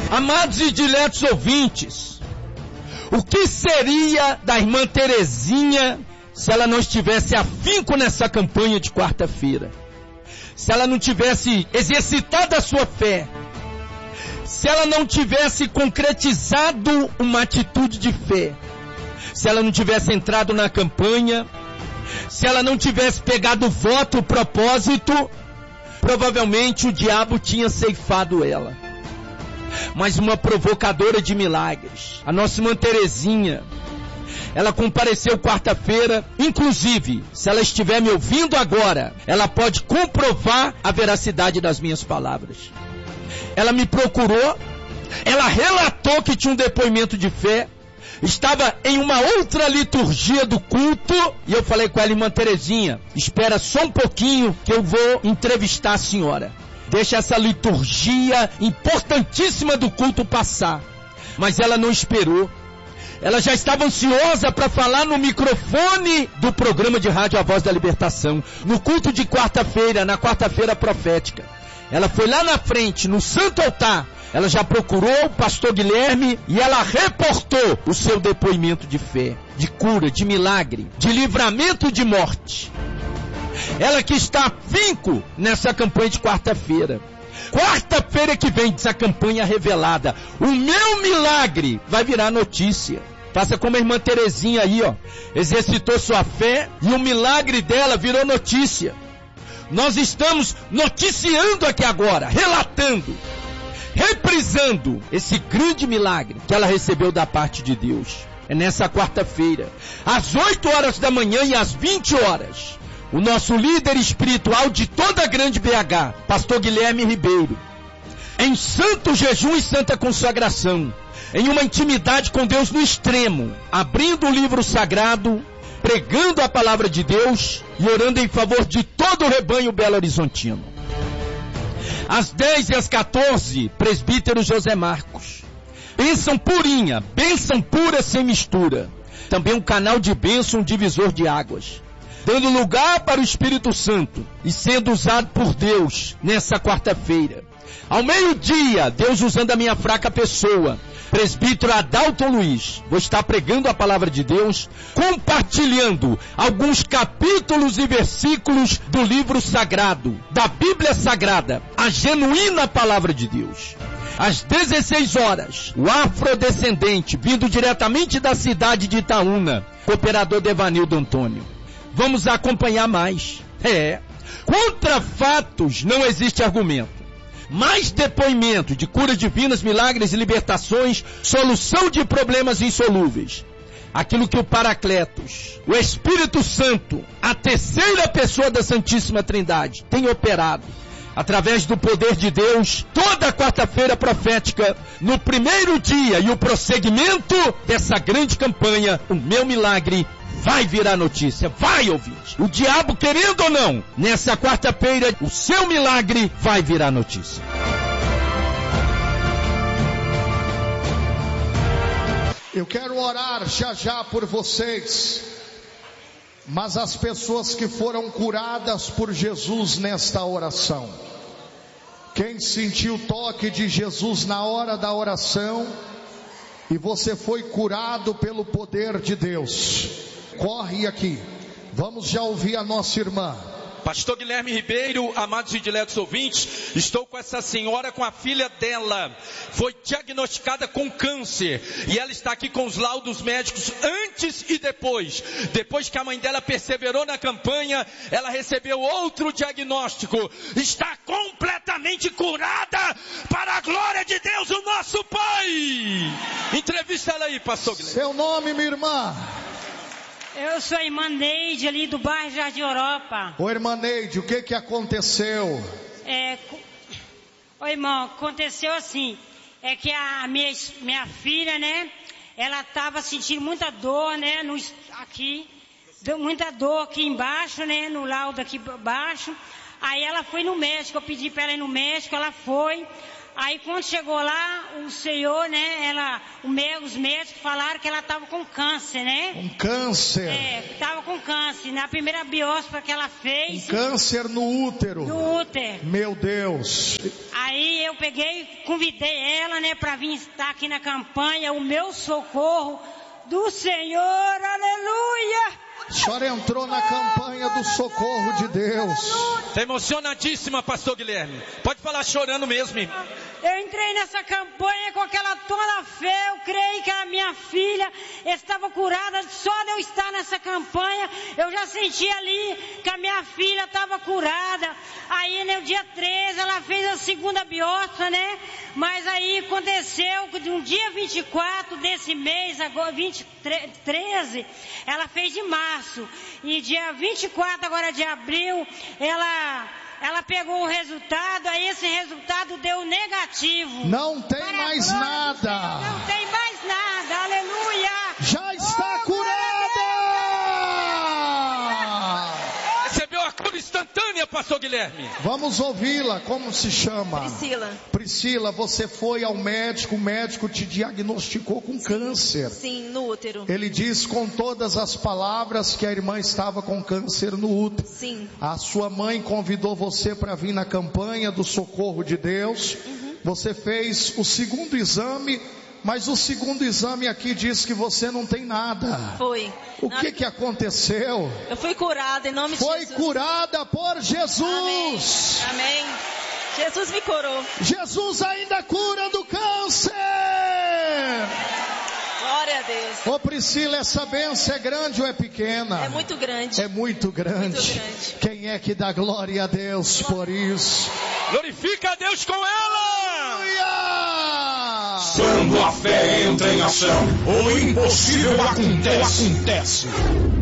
Amados e diletos ouvintes, o que seria da irmã Terezinha se ela não estivesse afinco nessa campanha de quarta-feira? Se ela não tivesse exercitado a sua fé? Se ela não tivesse concretizado uma atitude de fé? Se ela não tivesse entrado na campanha? Se ela não tivesse pegado o voto, o propósito? Provavelmente o diabo tinha ceifado ela. Mas uma provocadora de milagres, a nossa irmã Terezinha, ela compareceu quarta-feira. Inclusive, se ela estiver me ouvindo agora, ela pode comprovar a veracidade das minhas palavras. Ela me procurou, ela relatou que tinha um depoimento de fé, estava em uma outra liturgia do culto, e eu falei com ela: irmã Terezinha, espera só um pouquinho que eu vou entrevistar a senhora. Deixa essa liturgia importantíssima do culto passar. Mas ela não esperou. Ela já estava ansiosa para falar no microfone do programa de rádio A Voz da Libertação, no culto de quarta-feira, na quarta-feira profética. Ela foi lá na frente, no santo altar. Ela já procurou o pastor Guilherme e ela reportou o seu depoimento de fé, de cura, de milagre, de livramento de morte. Ela que está afinco nessa campanha de quarta-feira. Quarta-feira que vem, essa campanha revelada, o meu milagre vai virar notícia. Faça como a irmã Terezinha aí, ó. Exercitou sua fé e o milagre dela virou notícia. Nós estamos noticiando aqui agora, relatando, reprisando esse grande milagre que ela recebeu da parte de Deus. É nessa quarta-feira, às 8 horas da manhã e às 20 horas. O nosso líder espiritual de toda a grande BH, pastor Guilherme Ribeiro, em santo jejum e santa consagração, em uma intimidade com Deus no extremo, abrindo o livro sagrado, pregando a palavra de Deus e orando em favor de todo o rebanho Belo Horizontino. Às 10 e às 14, presbítero José Marcos. Bênção purinha, bênção pura sem mistura. Também um canal de bênção, um divisor de águas. Dando lugar para o Espírito Santo e sendo usado por Deus nessa quarta-feira. Ao meio-dia, Deus usando a minha fraca pessoa, presbítero Adalton Luiz, vou estar pregando a palavra de Deus, compartilhando alguns capítulos e versículos do livro sagrado, da Bíblia Sagrada, a genuína palavra de Deus. Às 16 horas, o afrodescendente, vindo diretamente da cidade de Itaúna, cooperador Devanildo Antônio. Vamos acompanhar mais. Contra fatos não existe argumento. Mais depoimento de curas divinas, milagres e libertações, solução de problemas insolúveis. Aquilo que o Paracletos, o Espírito Santo, a terceira pessoa da Santíssima Trindade, tem operado. Através do poder de Deus, toda quarta-feira profética, no primeiro dia e o prosseguimento dessa grande campanha, o meu milagre vai virar notícia, vai, ouvinte. O diabo, querendo ou não, nessa quarta-feira, o seu milagre vai virar notícia. Eu quero orar já por vocês, mas as pessoas que foram curadas por Jesus nesta oração, quem sentiu o toque de Jesus na hora da oração e você foi curado pelo poder de Deus, corre aqui, vamos já ouvir a nossa irmã. Pastor Guilherme Ribeiro, amados e diletos ouvintes, estou com essa senhora, com a filha dela, foi diagnosticada com câncer, e ela está aqui com os laudos médicos antes e depois que a mãe dela perseverou na campanha, ela recebeu outro diagnóstico, está completamente curada, para a glória de Deus, o nosso Pai. Entrevista ela aí, pastor Guilherme. Seu nome, minha irmã? Eu sou a irmã Neide, ali do bairro Jardim Europa. Ô irmã Neide, o que aconteceu? Ô irmão, aconteceu assim, é que a minha filha, né, ela estava sentindo muita dor, né, muita dor aqui embaixo, né, no laudo aqui embaixo. Aí ela foi no médico, eu pedi para ela ir no médico, ela foi. Aí quando chegou lá, o senhor, né, os médicos falaram que ela estava com câncer, né? Um câncer. Estava com câncer. Na primeira biópsia que ela fez. Um câncer no útero. No útero. Meu Deus. Aí eu convidei ela, né, para vir estar aqui na campanha, o meu socorro do Senhor, aleluia. A senhora entrou na campanha do socorro de Deus. Está emocionadíssima, pastor Guilherme. Pode falar chorando mesmo, irmão. Eu entrei nessa campanha com aquela toda fé. Eu creio que a minha filha estava curada. Só de eu estar nessa campanha, eu já senti ali que a minha filha estava curada. Aí no dia 13 ela fez a segunda biópsia, né? Mas aí aconteceu que no dia 24 desse mês, agora 13, ela fez de março. E dia 24 agora de abril, ela pegou o resultado, aí esse resultado deu negativo. Não tem mais nada. Não tem mais nada, aleluia. Já está curada. Recebeu a cura instantânea, pastor Guilherme. Vamos ouvi-la, como se chama? Priscila. Priscila, você foi ao médico, o médico te diagnosticou com câncer. Sim, no útero. Ele diz com todas as palavras que a irmã estava com câncer no útero. Sim. A sua mãe convidou você para vir na campanha do socorro de Deus. Você fez o segundo exame, mas o segundo exame aqui diz que você não tem nada. Foi. O que aconteceu? Eu fui curada em nome de Jesus. Foi curada por Jesus. Amém. Amém. Jesus me curou. Jesus ainda cura do câncer. Glória a Deus. Ô Priscila, essa bênção é grande ou é pequena? É muito grande. É muito grande. Muito grande. Quem é que dá glória a Deus por isso? Glorifica a Deus com ela. Aleluia! Quando a fé entra em ação, o impossível acontece.